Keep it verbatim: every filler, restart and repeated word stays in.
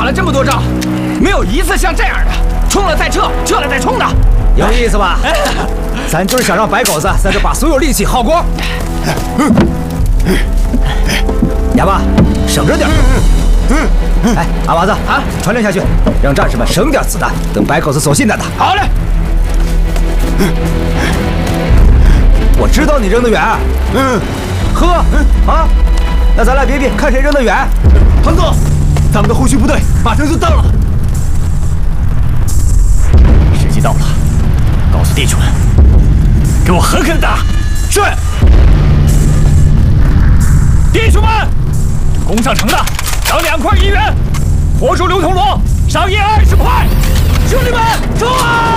了这么多仗，没有一次像这样的冲了再撤，撤了再冲的， 有意思吧？咱就是想让白狗子在这把所有力气耗光。哑巴，省着点。哎，阿娃子啊，传令下去，让战士们省点子弹，等白狗子走近再打。 好嘞。 我知道你扔得远。嗯。呵，嗯啊，那咱俩比比，看谁扔得远。 团总，咱们的后续部队马上就到了。时机到了，告诉弟兄们，给我狠狠打！是。弟兄们，攻上城的赏两块一元，活捉刘同罗赏银二十块。兄弟们，冲啊！